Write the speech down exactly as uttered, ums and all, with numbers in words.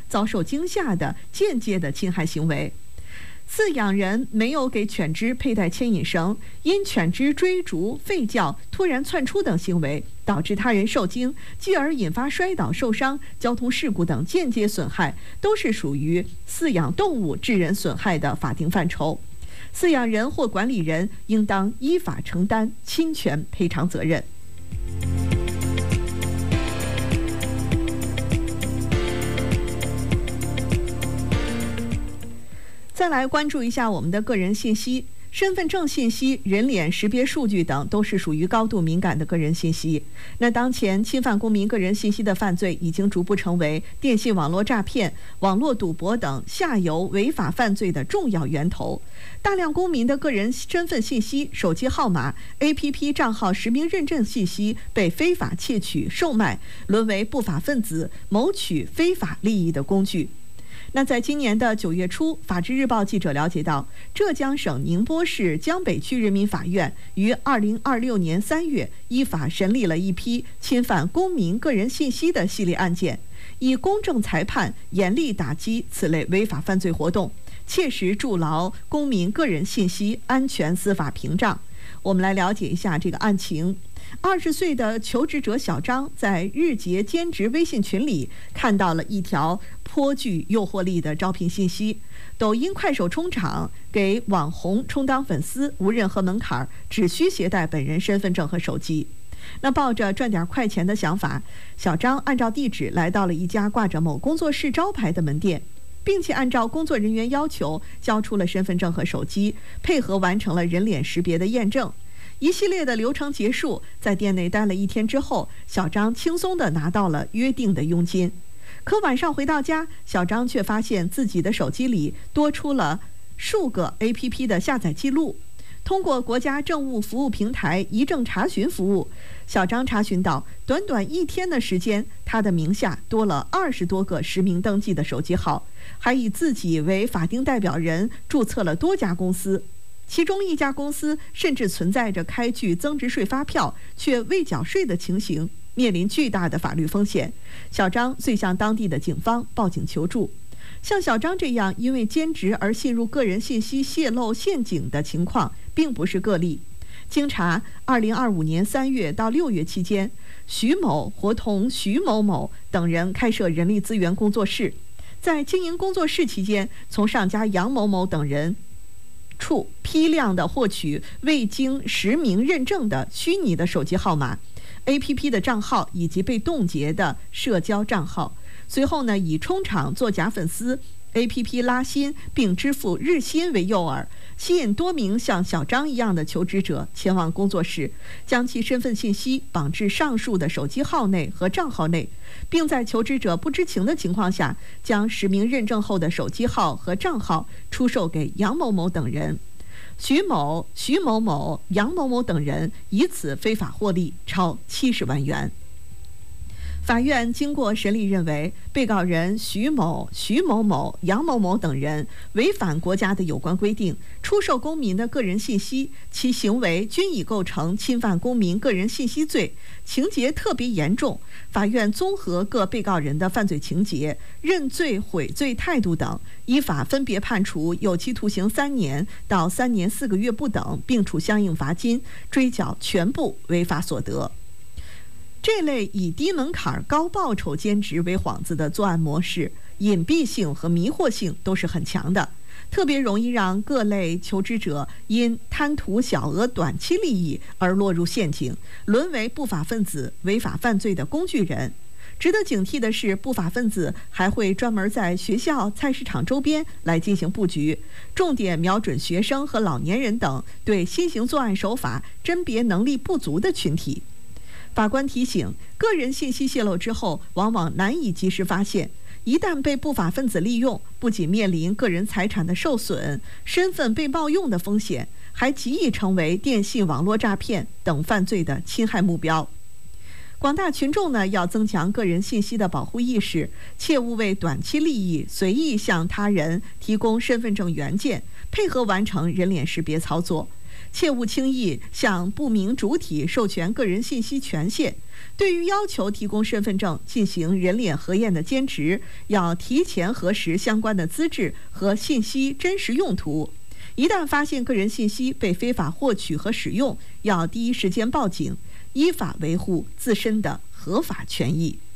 遭受惊吓的间接的侵害行为。饲养人没有给犬只佩戴牵引绳，因犬只追逐、吠叫、突然窜出等行为，导致他人受惊，继而引发摔倒、受伤、交通事故等间接损害，都是属于饲养动物致人损害的法定范畴。饲养人或管理人应当依法承担侵权赔偿责任。再来关注一下我们的个人信息。身份证信息、人脸识别数据等都是属于高度敏感的个人信息。那当前侵犯公民个人信息的犯罪已经逐步成为电信网络诈骗、网络赌博等下游违法犯罪的重要源头。大量公民的个人身份信息、手机号码、A P P 账号实名认证信息被非法窃取、售卖，沦为不法分子谋取非法利益的工具。那在今年的九月初，法制日报记者了解到，浙江省宁波市江北区人民法院于二零二六年三月依法审理了一批侵犯公民个人信息的系列案件，以公正裁判，严厉打击此类违法犯罪活动，切实筑牢公民个人信息安全司法屏障。我们来了解一下这个案情。二十岁的求职者小张在日结兼职微信群里看到了一条颇具诱惑力的招聘信息：抖音、快手充场，给网红充当粉丝，无任何门槛，只需携带本人身份证和手机。那抱着赚点快钱的想法，小张按照地址来到了一家挂着某工作室招牌的门店，并且按照工作人员要求交出了身份证和手机，配合完成了人脸识别的验证。一系列的流程结束，在店内待了一天之后，小张轻松地拿到了约定的佣金。可晚上回到家，小张却发现自己的手机里多出了数个 A P P 的下载记录。通过国家政务服务平台一证查询服务，小张查询到，短短一天的时间，他的名下多了二十多个实名登记的手机号，还以自己为法定代表人注册了多家公司。其中一家公司甚至存在着开具增值税发票却未缴税的情形，面临巨大的法律风险。小张遂向当地的警方报警求助。像小张这样因为兼职而陷入个人信息泄露陷阱的情况并不是个例。经查，二零二五年三月到六月期间，徐某伙同徐某某等人开设人力资源工作室，在经营工作室期间，从上家杨某某等人处批量的获取未经实名认证的虚拟的手机号码、A P P 的账号以及被冻结的社交账号。随后呢，以充场做假粉丝、A P P 拉新并支付日薪为诱饵，吸引多名像小张一样的求职者前往工作室，将其身份信息绑至上述的手机号内和账号内，并在求职者不知情的情况下，将实名认证后的手机号和账号出售给杨某某等人。徐某、徐某某、杨某某等人以此非法获利超七十万元。法院经过审理认为，被告人徐某、徐某某、杨某某等人违反国家的有关规定，出售公民的个人信息，其行为均已构成侵犯公民个人信息罪，情节特别严重。法院综合各被告人的犯罪情节、认罪悔罪态度等，依法分别判处有期徒刑三年到三年四个月不等，并处相应罚金，追缴全部违法所得。这类以低门槛高报酬兼职为幌子的作案模式，隐蔽性和迷惑性都是很强的，特别容易让各类求职者因贪图小额短期利益而落入陷阱，沦为不法分子违法犯罪的工具人。值得警惕的是，不法分子还会专门在学校、菜市场周边来进行布局，重点瞄准学生和老年人等对新型作案手法甄别能力不足的群体。法官提醒，个人信息泄露之后，往往难以及时发现，一旦被不法分子利用，不仅面临个人财产的受损、身份被冒用的风险，还极易成为电信网络诈骗等犯罪的侵害目标。广大群众呢，要增强个人信息的保护意识，切勿为短期利益随意向他人提供身份证原件，配合完成人脸识别操作。 切勿轻易向不明主体授权个人信息权限。对于要求提供身份证进行人脸核验的兼职，要提前核实相关的资质和信息真实用途。一旦发现个人信息被非法获取和使用，要第一时间报警，依法维护自身的合法权益。